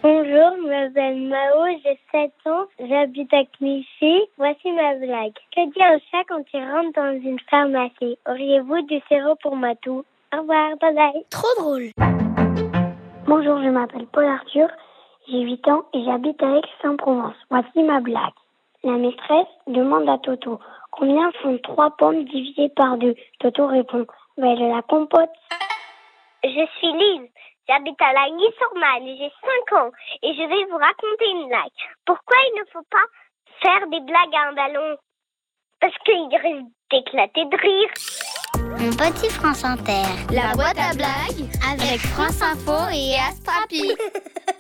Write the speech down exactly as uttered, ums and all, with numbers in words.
Bonjour, je m'appelle Mao, j'ai sept ans, j'habite à Clichy. Voici ma blague. Que dit un chat quand il rentre dans une pharmacie? Auriez-vous du sirop pour ma toux? Au revoir, bye bye. Trop drôle. Bonjour, je m'appelle Paul Arthur, j'ai huit ans et j'habite à Aix-en-Provence. Voici ma blague. La maîtresse demande à Toto combien font trois pommes divisées par deux. Toto répond, ben, de la compote. Je suis Lise, j'habite à Lagny-sur-Marne, j'ai cinq ans et je vais vous raconter une blague. Pourquoi il ne faut pas faire des blagues à un ballon? Parce qu'il risque d'éclater de rire. Mon petit France Inter. La boîte à blagues avec France Info et Astrapi.